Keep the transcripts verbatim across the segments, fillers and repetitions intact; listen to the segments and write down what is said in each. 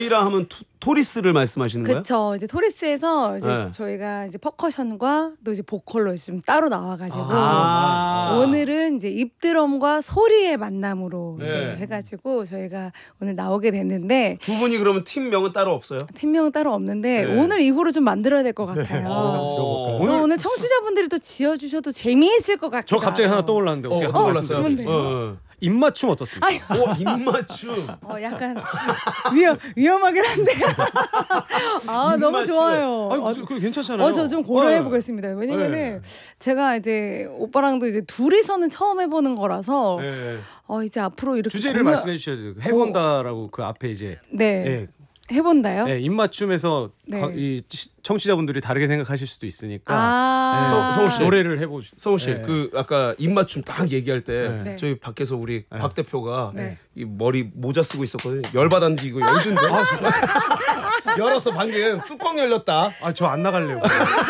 라 하면 토, 토리스를 말씀하시는 거예요? 그렇죠. 이제 토리스에서 이제 네. 저희가 이제 퍼커션과 또 이제 보컬로 좀 따로 나와가지고 아. 오늘은 이제 입드럼과 소리의 만남으로 네. 이제 해가지고 저희가 오늘 나오게 됐는데 두 분이 그러면 팀명은 따로 없어요? 팀명은 따로 없는데 네. 오늘 이후로 좀 만들어야 될 것 같아요. 어. 또 오늘, 청취자분들이 또 지어주셔도 재미있을 것 같아요. 저 갑자기 하나 떠올랐는데 어떻게 어, 한번 몰랐어요. 말씀드리겠습니다. 뭔데요? 어, 어. 입맞춤 어떻습니까? 어, 입맞춤. 어, 약간 위험 위험하긴 한데. 아 너무 입맞춤. 좋아요. 아니, 어, 무슨- 그거 괜찮잖아요. 어, 저 좀 고려해 네. 보겠습니다. 왜냐면은 네. 제가 이제 오빠랑도 이제 둘이서는 처음 해보는 거라서 네. 어 이제 앞으로 이렇게 주제를 공연- 말씀해 주셔야죠. 해본다라고 그 앞에 이제 네, 예, 해본다요. 예, 입맞춤에서 네. 가- 이 시- 청취자분들이 다르게 생각하실 수도 있으니까 아, 예, 서- 서울 씨. 노래를 해보시. 성우 씨, 네. 그 아까 입맞춤 딱 얘기할 때 네. 저희 밖에서 우리 박 대표가 네. 이 머리 모자 쓰고 있었거든요. 열받았는데 이거 열준데. 열었어 방금 뚜껑 열렸다. 아 저 안 나갈래요.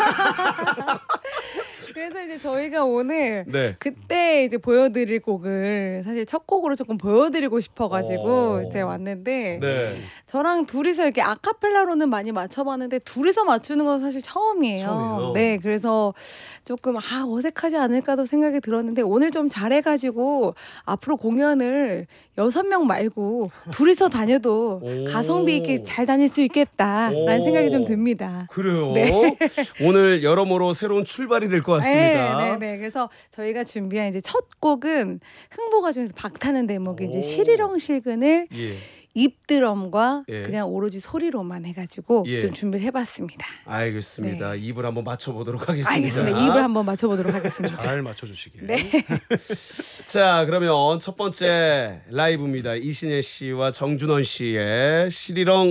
그래서 이제 저희가 오늘 네. 그때 이제 보여드릴 곡을 사실 첫 곡으로 조금 보여드리고 싶어가지고 오. 이제 왔는데 네. 저랑 둘이서 이렇게 아카펠라로는 많이 맞춰봤는데 둘이서 맞추는 건 사실 처음이에요. 처음이에요. 네, 그래서 조금 아 어색하지 않을까도 생각이 들었는데 오늘 좀 잘해가지고 앞으로 공연을 여섯 명 말고 둘이서 다녀도 오. 가성비 있게 잘 다닐 수 있겠다라는 오. 생각이 좀 듭니다. 그래요. 네. 오늘 여러모로 새로운 출발이 될 것 같습니다. 네, 네, 네. 그래서 저희가 준비한 이제 첫 곡은 흥보가 중에서 박타는 대목이 이제 오. 시리렁 실근을 예. 입드럼과 예. 그냥 오로지 소리로만 해가지고 예. 좀 준비를 해봤습니다. 알겠습니다. 네. 입을 한번 맞춰보도록 하겠습니다. 알겠습니다. 입을 한번 맞춰보도록 하겠습니다. 잘 맞춰주시길. 네. 자, 그러면 첫 번째 라이브입니다. 이신혜 씨와 정준원 씨의 시리렁